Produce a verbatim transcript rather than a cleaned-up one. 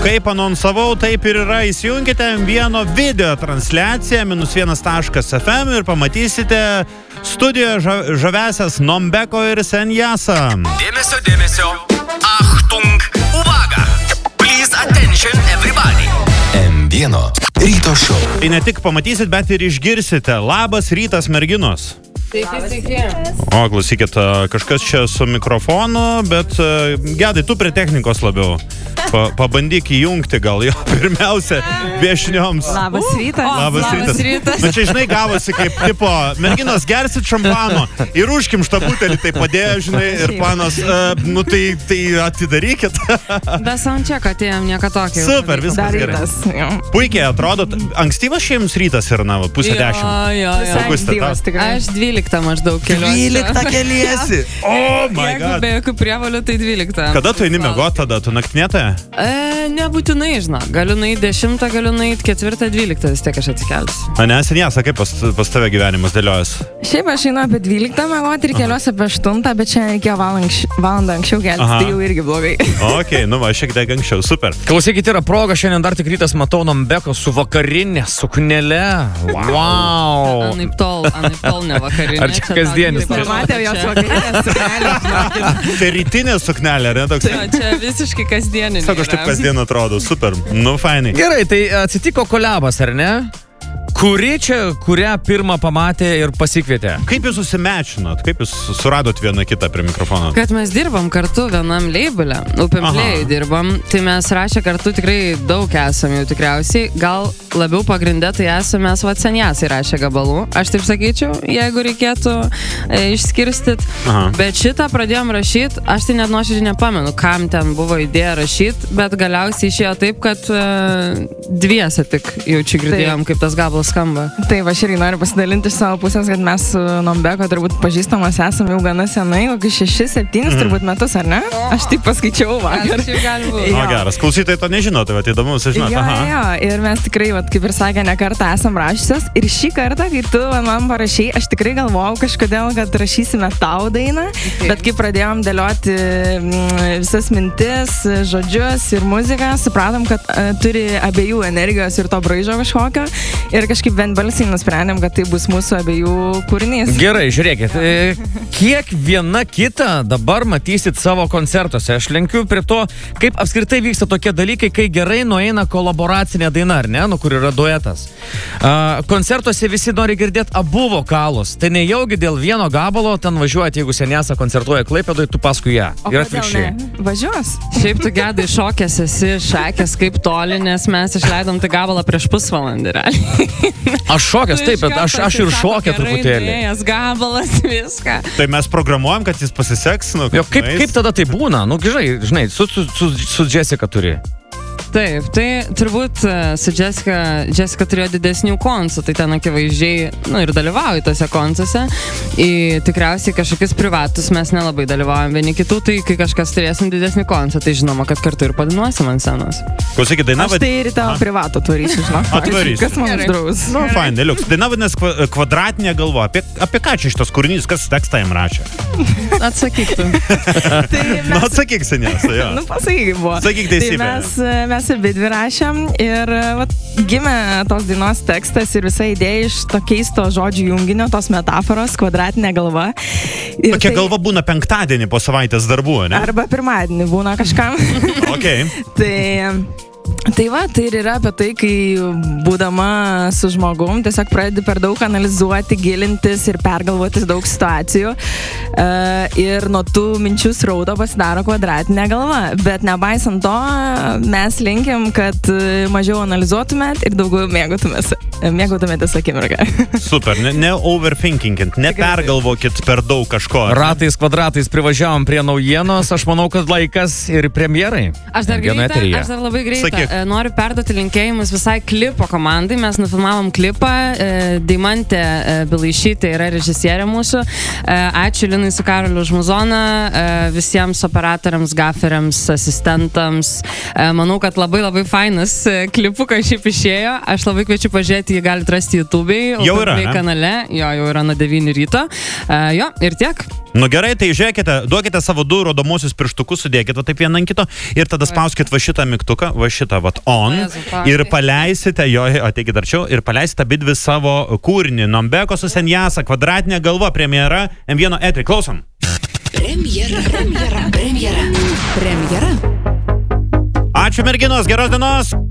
Kaip anonsavau, taip ir yra. Įsijunkite vieno video transliaciją minus vienas taškas ef em ir pamatysite studijoje ža žavesias Nombeko ir Senjasą. Dėmesio, dėmesio. Achtung, uvaga. Please attention everybody. em vienas ryto šou. Tai ne tik pamatysit, bet ir išgirsite. Labas rytas, merginos. Sveiki, sveiki. O, klausykit, kažkas čia su mikrofonu, bet Gedai, tu prie technikos labiau. Pa, pabandyk įjungti gal jo pirmiausia viešnioms. Labas rytas. O, labas, labas rytas. rytas. Na čia, žinai, gavosi kaip tipo, merginos, gersit šampano ir užkimštą butelį, tai padėjo, žinai, ir planas, uh, nu tai, tai atidarykit. Be soundcheck atėjom, nieko tokio. Super, viskas gerai. Puikiai atrodo, ankstyvas šeims rytas yra, na, pusė jo, dešimt. Jo, jo, Augustas, Aš dvyliktą maždaug keliuosi. Dvyliktą keliesi. Oh my Jeigu god. Be jokių prievalių, tai dvyliktą. Kada tu eini miegot tada? Tu naktinėtoje? E, nebūtinai, žinau. Galiu nueiti dešimtą, galiu nueiti ketvirtą, dvyliktą, vis tiek aš atsikelsiu. A, ne, Senjasa, kaip pas, pas tave gyvenimas dėliojas? Šiaip aš einu apie dvyliktą mėgoti ir keliuosi apie aštuntą, bet čia reikėjo valandą anksčiau keltis, tai jau irgi blogai. Ok, nu va, šiek tiek anksčiau, super. Klausykit, yra proga, šiandien dar tik rytas matau Nombeko su vakarinė suknele. Wow. Anaip tol, anaip tol ne vakarinė. Ar čia kasdienis? Matėjau jos vakarinės suknelę. Tai rytinė suknelė, ne toks? Čia, čia visiškai kasdieninė. Sako, aš taip kasdien atrodo, super, nu fainai. Gerai, tai atsitiko kolabas, ar ne? Kuri čia, kurią pirmą pamatė ir pasikvietė? Kaip jūs susimečinot? Kaip jūs suradot vieną kitą prie mikrofono? Kad mes dirbam kartu vienam labelė, Open Play dirbam, tai mes rašę kartu tikrai daug esam jau tikriausiai. Gal labiau pagrindė tai esame mes va Senjasai rašę gabalų, aš taip sakyčiau, jeigu reikėtų e, išskirstyt. Aha. Bet šitą pradėjom rašyti, aš tai net nuoširdžiai nepamenu, kam ten buvo idėja rašyti, bet galiausiai išėjo taip, kad e, dviese tik jaučiu girdėjom, kaip tas gabalas skamba. Taip, aš irgi noriu pasidalinti iš savo pusės, kad mes su Nombeko turbūt pažįstamos esame jau gana senai, kokius šešis, septynis mm. turbūt metus, ar ne? Aš taip paskaičiau vakar. Aš jau gali būti. O geras, klausytojai to nežino, tai va, įdomu sužinoti. Jo, jo, ir mes tikrai, va, kaip ir sakė, ne kartą esam rašysios. Ir šį kartą, kai tu va, man parašai, aš tikrai galvojau kažkodėl, kad rašysime tau dainą, okay. Bet kai pradėjom dėlioti mm, visas mintis, žodžius ir muziką, supratom, kad uh, turi abiejų energijos ir to braižo kažkokio. Ir kažkaip vienbalsiai nusprendėm, kad tai bus mūsų abiejų kūrinys. Gerai, žiūrėkit, kiek viena kitą dabar matysit savo koncertuose. Aš lenkiu prie to, kaip apskritai vyksta tokie dalykai, kai gerai nueina kolaboracinė daina, ar ne, nu kur yra duetas. Uh, koncertuose visi nori girdėti abu vokalus. Tai nejaugi dėl vieno gabalo ten važiuojat, jeigu Senjasa koncertuoja Klaipėdoje, tu paskui ją. O ir atvirkščiai. Važiuos. Šiaip tu Gedai šokęs esi, šakęs kaip toli, nes mes išleidom tą gabalą prieš pusvalandį, realiai. Aš šokęs, taip, bet aš, aš ir šokė truputėlį. Gerai, gabalas, viską. Tai mes programuojam, kad jis pasiseks, nu, jo, kaip, kaip tada tai būna? Nu, žinai, žinai su, su, su, su Jessica turi. Taip, tai turbūt su Jessica, Jessica turėjo didesnių koncų, tai ten akivaizdžiai, nu, ir dalyvauja tose koncuose. Ir tikriausiai kažkokius privatus mes nelabai dalyvaujam vieni kitų, tai kai kažkas turėsim didesnį koncą, tai žinoma, kad kartu ir padainuosim ant scenos. Klausykit, daina Aš tai ir tavo privatų tvarysiu, žinau. Atvarysiu. Kas man uždraus? Nu, fain, dėliuks. Daina vadinasi Kvadratinė galva. Apie, apie ką čia šitas kūrinys, kas tekstą jam rašė? Atsakyk tu. Tai mes... Nu, atsakyk, Senjasa, jo. Nu, pasakyk buvo. Sakyk teisybę. Tai mes, mes abi dvi rašėm ir vat, gimė tos dainos tekstas ir visa idėja iš to keisto žodžių junginio, tos metaforos, kvadratinė galva. Ir tokia tai... galva būna penktadienį po savaitės darbų, ne? Arba pirmadienį būna kažkam. Okay. Tai... Tai va, tai ir yra apie tai, kai būdama su žmogum tiesiog pradedi per daug analizuoti, gilintis ir pergalvoti daug situacijų uh, ir nuo tų minčių srauto pasidaro kvadratinė galva, bet nepaisant to mes linkim, kad mažiau analizuotumėt ir daugiau mėgautumės, mėgautumėtės akimirką. Super, ne, ne overthinkingint, ne pergalvokit per daug kažko. Ratais, kvadratais privažiavom prie naujienos, aš manau, kad laikas ir premjerai. Aš dar greitą, aš dar labai greitą. e, noriu perduoti linkėjimus visai klipo komandai. Mes nufilmavom klipą. E, Deimantė e, Bilaišytė yra režisierė mūsų. E, ačiū Linai su Karoliu už muzoną. E, visiems operatoriams, gaferiams, asistentams. E, manau, kad labai labai fainas e, klipukas šiaip išėjo. Aš labai kviečiu pažiūrėti, jį galite rasti YouTube'ai. Jau yra, ne? Kanale. Jo, jau yra nuo devynių ryto. E, jo, ir tiek. Nu gerai, tai žiūrėkite, duokite savo du rodomosius pirštukus, sudėkite va taip vieną ant kito ir tada spauskite va šitą mygtuką, va šitą va on ir paleisite, jo, ateikite arčiau, ir paleisite abidvi savo kūrinį. Nombeko su Senjasa, Kvadratinė galva, premjera, M vienas etri. Klausom. Premjera, premjera, premjera, premjera. Ačiū merginos, geros dienos.